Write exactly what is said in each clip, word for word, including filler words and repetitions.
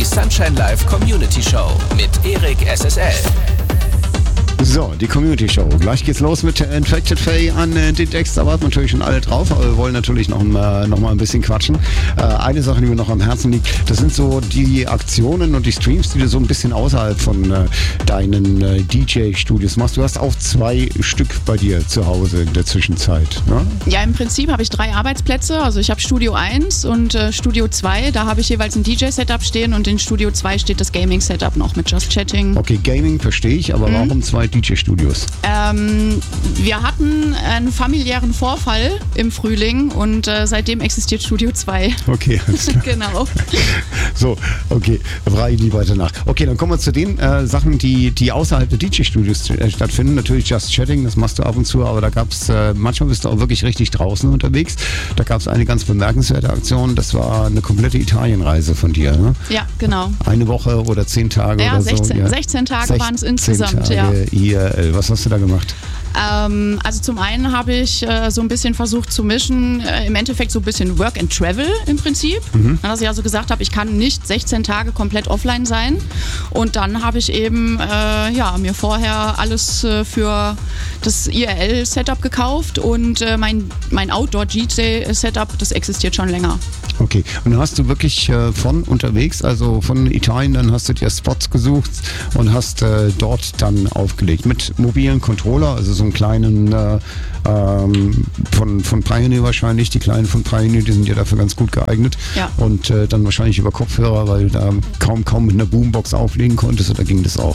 Sunshine Live Community Show mit Erik S S L. So, die Community Show. Gleich geht's los mit Infected Faye an äh, den Decks. Da warten natürlich schon alle drauf, aber wir wollen natürlich noch, äh, noch mal ein bisschen quatschen. Äh, eine Sache, die mir noch am Herzen liegt, das sind so die Aktionen und die Streams, die du so ein bisschen außerhalb von äh, deinen äh, D J-Studios machst. Du hast auch zwei Stück bei dir zu Hause in der Zwischenzeit, ne? Ja, im Prinzip habe ich drei Arbeitsplätze. Also ich habe Studio eins und äh, Studio zwei. Da habe ich jeweils ein D J-Setup stehen und in Studio zwei steht das Gaming-Setup noch mit Just Chatting. Okay, Gaming verstehe ich, aber mhm. warum zwei D J-Studios? Ähm, wir hatten einen familiären Vorfall im Frühling und äh, seitdem existiert Studio zwei. Okay, alles klar. Genau. So, okay, da frage ich nie weiter nach. Okay, dann kommen wir zu den äh, Sachen, die, die außerhalb der D J-Studios äh, stattfinden. Natürlich Just Chatting, das machst du ab und zu, aber da gab es, äh, manchmal bist du auch wirklich richtig draußen unterwegs. Da gab es eine ganz bemerkenswerte Aktion, das war eine komplette Italienreise von dir, ne? Ja, genau. Eine Woche oder zehn Tage ja, oder sechzehn, so. Ja, sechzehn Tage waren es insgesamt, Tage ja. I R L. Was hast du da gemacht? Ähm, also zum einen habe ich äh, so ein bisschen versucht zu mischen, äh, im Endeffekt so ein bisschen Work and Travel im Prinzip. Mhm. Dass ich also gesagt habe, ich kann nicht sechzehn Tage komplett offline sein. Und dann habe ich eben äh, ja, mir vorher alles äh, für das I R L-Setup gekauft und äh, mein, mein Outdoor-D J-Setup, das existiert schon länger. Okay, und dann hast du wirklich äh, von unterwegs, also von Italien, dann hast du dir Spots gesucht und hast äh, dort dann aufgelegt mit mobilen Controller, also so einen kleinen äh, ähm, von, von Pioneer wahrscheinlich, die kleinen von Pioneer, die sind ja dafür ganz gut geeignet. Ja. Und äh, dann wahrscheinlich über Kopfhörer, weil du da kaum, kaum mit einer Boombox auflegen konntest, oder ging das auch?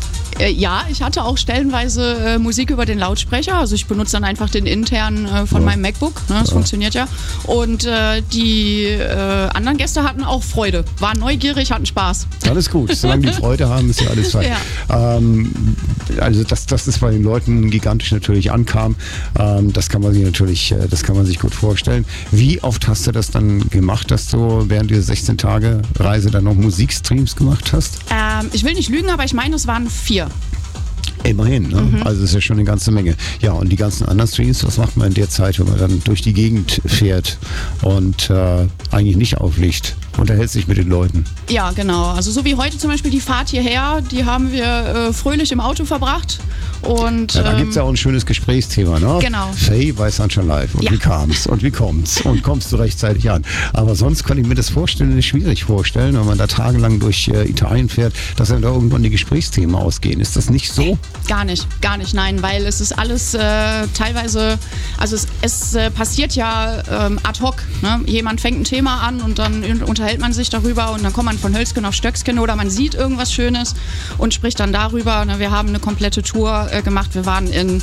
Ja, ich hatte auch stellenweise äh, Musik über den Lautsprecher. Also ich benutze dann einfach den internen äh, von ja. meinem MacBook. Ne, das ja. funktioniert ja. Und äh, die äh, anderen Gäste hatten auch Freude. Waren neugierig, hatten Spaß. Alles gut. Solange die Freude haben, ist ja alles fein. Ja. Ähm, also dass, dass das bei den Leuten gigantisch natürlich ankam, ähm, das kann man sich natürlich, äh, das kann man sich gut vorstellen. Wie oft hast du das dann gemacht, dass du während dieser sechzehn Tage Reise dann noch Musikstreams gemacht hast? Ähm, ich will nicht lügen, aber ich meine, es waren vier. Immerhin, ne? Mhm. Also das ist ja schon eine ganze Menge. Ja, und die ganzen anderen Streams, was macht man in der Zeit, wenn man dann durch die Gegend fährt und äh, eigentlich nicht auflegt? Unterhält sich mit den Leuten. Ja, genau. Also so wie heute zum Beispiel die Fahrt hierher, die haben wir äh, fröhlich im Auto verbracht. Und, ja, da ähm, gibt es ja auch ein schönes Gesprächsthema, ne? Genau. Faye bei Sunshine Live. Und ja. wie kam's? Und wie kommt's? Und kommst du rechtzeitig an? Aber sonst kann ich mir das vorstellen, schwierig vorstellen, wenn man da tagelang durch äh, Italien fährt, dass dann da irgendwann die Gesprächsthemen ausgehen. Ist das nicht so? Gar nicht, gar nicht, nein, weil es ist alles äh, teilweise, also es, es äh, passiert ja ähm, ad hoc. Ne? Jemand fängt ein Thema an und dann unterhält man sich darüber und dann kommt man von Hölzgen auf Stöcksken oder man sieht irgendwas Schönes und spricht dann darüber. Ne? Wir haben eine komplette Tour äh, gemacht. Wir waren in,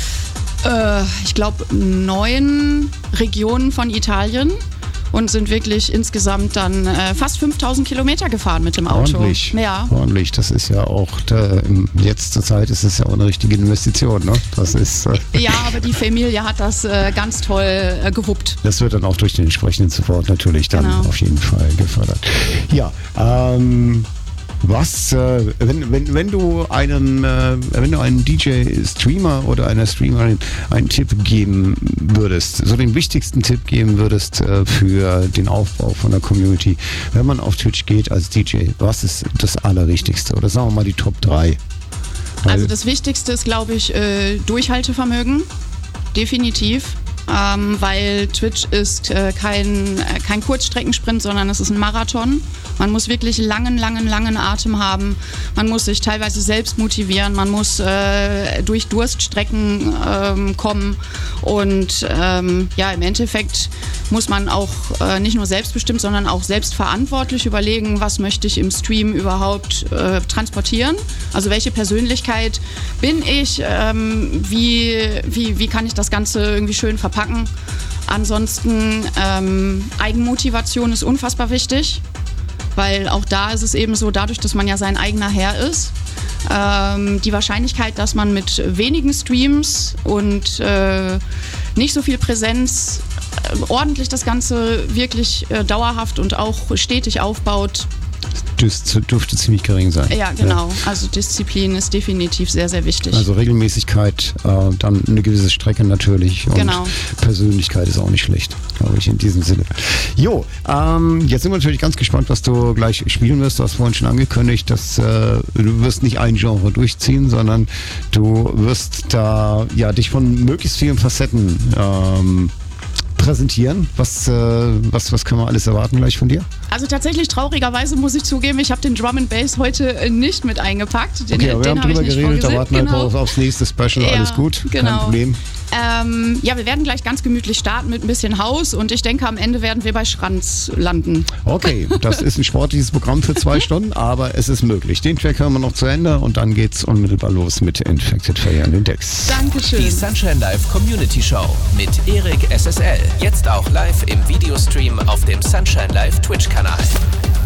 äh, ich glaube, neun Regionen von Italien. Und sind wirklich insgesamt dann äh, fast fünftausend Kilometer gefahren mit dem Auto. Ordentlich, ja. ordentlich. Das ist ja auch, da, jetzt zur Zeit ist es ja auch eine richtige Investition. Ne? Das ist, äh ja, aber die Familie hat das äh, ganz toll äh, gewuppt. Das wird dann auch durch den entsprechenden Support natürlich dann genau. auf jeden Fall gefördert. Ja, ähm... Was, äh, wenn, wenn, wenn du einem, äh, wenn du einem D J-Streamer oder einer Streamerin einen Tipp geben würdest, so den wichtigsten Tipp geben würdest äh, für den Aufbau von der Community, wenn man auf Twitch geht als D J, was ist das Allerwichtigste? Oder sagen wir mal die Top drei? Also das Wichtigste ist, glaube ich, äh, Durchhaltevermögen. Definitiv. Ähm, weil Twitch ist äh, kein, äh, kein Kurzstreckensprint, sondern es ist ein Marathon. Man muss wirklich langen, langen, langen Atem haben. Man muss sich teilweise selbst motivieren. Man muss äh, durch Durststrecken ähm, kommen. Und ähm, ja, im Endeffekt muss man auch äh, nicht nur selbstbestimmt, sondern auch selbstverantwortlich überlegen, was möchte ich im Stream überhaupt äh, transportieren. Also welche Persönlichkeit bin ich? Ähm, wie, wie, wie kann ich das Ganze irgendwie schön verpacken? Packen. Ansonsten ähm, Eigenmotivation ist unfassbar wichtig, weil auch da ist es eben so, dadurch, dass man ja sein eigener Herr ist, ähm, die Wahrscheinlichkeit, dass man mit wenigen Streams und äh, nicht so viel Präsenz äh, ordentlich das Ganze wirklich äh, dauerhaft und auch stetig aufbaut, Das dürfte ziemlich gering sein. Ja, genau. Ja. Also Disziplin ist definitiv sehr, sehr wichtig. Also Regelmäßigkeit, äh, dann eine gewisse Strecke natürlich. Und genau. Persönlichkeit ist auch nicht schlecht, glaube ich, in diesem Sinne. Jo, ähm, jetzt sind wir natürlich ganz gespannt, was du gleich spielen wirst. Du hast vorhin schon angekündigt, dass äh, du wirst nicht ein Genre durchziehen, sondern du wirst da ja dich von möglichst vielen Facetten ähm, präsentieren. Was, äh, was, was können wir alles erwarten gleich von dir? Also tatsächlich, traurigerweise muss ich zugeben, ich habe den Drum and Bass heute äh, nicht mit eingepackt. Den, okay, aber wir den haben drüber geredet, da warten wir genau. einfach aufs nächste Special. Ja, alles gut, genau. kein Problem. Ähm, ja, wir werden gleich ganz gemütlich starten mit ein bisschen Haus und ich denke, am Ende werden wir bei Schranz landen. Okay, das ist ein sportliches Programm für zwei Stunden, aber es ist möglich. Den Track hören wir noch zu Ende und dann geht's unmittelbar los mit Infected Fire an den Decks. Dankeschön. Die Sunshine Live Community Show mit Erik S S L. Jetzt auch live im Videostream auf dem Sunshine Live Twitch-Kanal.